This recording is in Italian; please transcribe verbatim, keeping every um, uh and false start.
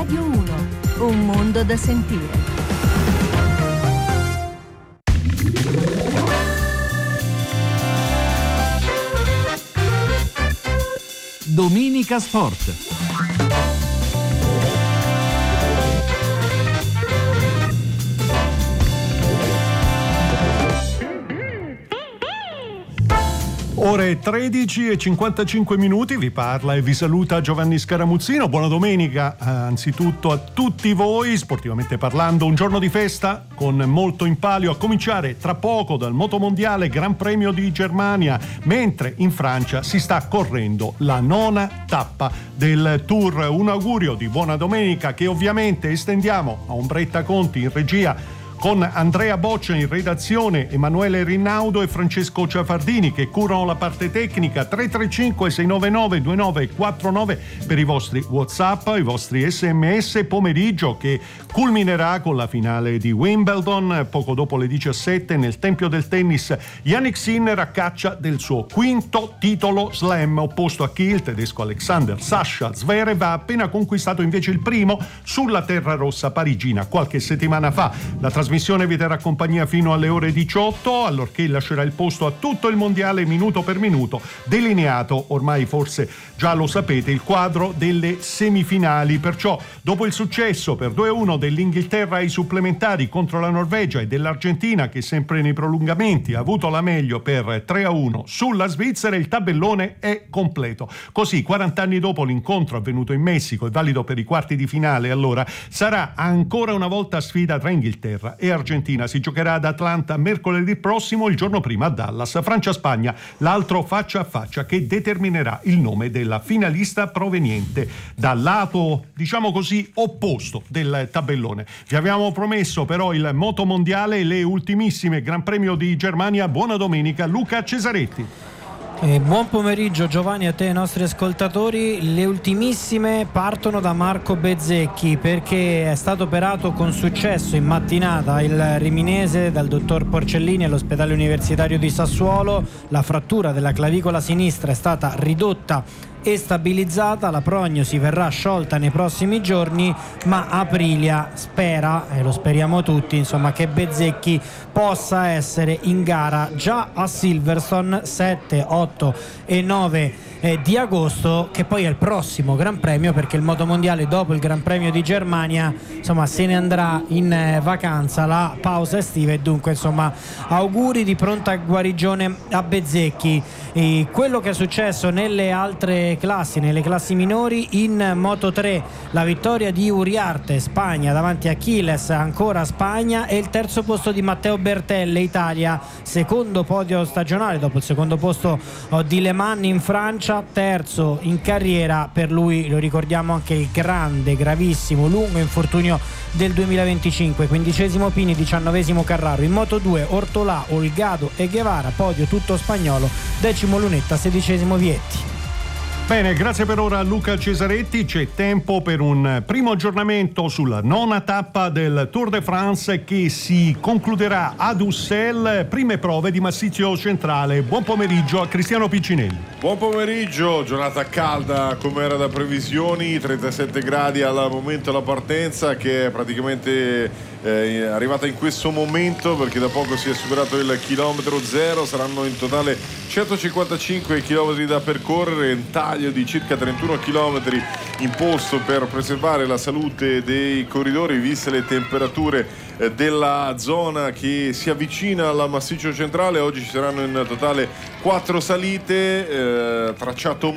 Radio uno, un mondo da sentire. Domenica Sport. Ore tredici e cinquantacinque minuti, vi parla e vi saluta Giovanni Scaramuzzino. Buona domenica eh, anzitutto a tutti voi, sportivamente parlando, un giorno di festa con molto in palio, a cominciare tra poco dal motomondiale Gran Premio di Germania, mentre in Francia si sta correndo la nona tappa del Tour. Un augurio di buona domenica che ovviamente estendiamo a Ombretta Conti in regia, con Andrea Boccia in redazione, Emanuele Rinaudo e Francesco Ciafardini che curano la parte tecnica. Tre tre cinque sei nove nove due nove quattro nove per i vostri WhatsApp, i vostri sms. Pomeriggio che culminerà con la finale di Wimbledon poco dopo le diciassette nel tempio del tennis. Jannik Sinner a caccia del suo quinto titolo slam, opposto a chi il tedesco Alexander Sasha Zverev ha appena conquistato invece il primo sulla terra rossa parigina qualche settimana fa. La trasmissione vi terrà compagnia fino alle ore diciotto, allorché lascerà il posto a tutto il mondiale minuto per minuto, delineato, ormai forse già lo sapete, il quadro delle semifinali. Perciò, dopo il successo per due a uno dell'Inghilterra ai supplementari contro la Norvegia e dell'Argentina, che sempre nei prolungamenti ha avuto la meglio per tre a uno sulla Svizzera, il tabellone è completo. Così, quaranta anni dopo l'incontro avvenuto in Messico e valido per i quarti di finale, allora sarà ancora una volta sfida tra Inghilterra e Argentina. Si giocherà ad Atlanta mercoledì prossimo, il giorno prima a Dallas. Francia-Spagna, l'altro faccia a faccia che determinerà il nome della finalista proveniente dal lato, diciamo così, opposto del tabellone. Vi abbiamo promesso però il motomondiale e le ultimissime Gran Premio di Germania. Buona domenica, Luca Cesaretti. Eh, buon pomeriggio Giovanni a te e ai nostri ascoltatori. Le ultimissime partono da Marco Bezzecchi, perché è stato operato con successo in mattinata il riminese dal dottor Porcellini all'ospedale universitario di Sassuolo. La frattura della clavicola sinistra è stata ridotta e stabilizzata, la prognosi verrà sciolta nei prossimi giorni, ma Aprilia spera, e lo speriamo tutti, insomma, che Bezzecchi possa essere in gara già a Silverstone sette, otto e nove eh, di agosto, che poi è il prossimo Gran Premio, perché il motomondiale dopo il Gran Premio di Germania, insomma, se ne andrà in eh, vacanza, la pausa estiva, e dunque insomma auguri di pronta guarigione a Bezzecchi. E quello che è successo nelle altre classi, nelle classi minori, in Moto tre la vittoria di Uriarte, Spagna, davanti a Achilles, ancora Spagna, e il terzo posto di Matteo Bertelle, Italia, secondo podio stagionale dopo il secondo posto di Le Mans in Francia, terzo in carriera per lui, lo ricordiamo, anche il grande, gravissimo, lungo infortunio del duemilaventicinque. Quindicesimo Pini, diciannovesimo Carraro. In Moto due Ortolà, Olgado e Guevara, podio tutto spagnolo, decimo Lunetta, sedicesimo Vietti. Bene, grazie per ora a Luca Cesaretti. C'è tempo per un primo aggiornamento sulla nona tappa del Tour de France che si concluderà ad Ussel. Prime prove di massiccio centrale. Buon pomeriggio a Cristiano Piccinelli. Buon pomeriggio, giornata calda come era da previsioni, trentasette gradi al momento della partenza, che è praticamente eh, arrivata in questo momento perché da poco si è superato il chilometro zero. Saranno in totale centocinquantacinque chilometri da percorrere, un taglio di circa trentuno chilometri imposto per preservare la salute dei corridori, viste le temperature eh, della zona che si avvicina al massiccio centrale. Oggi ci saranno in totale quattro salite, eh, tracciato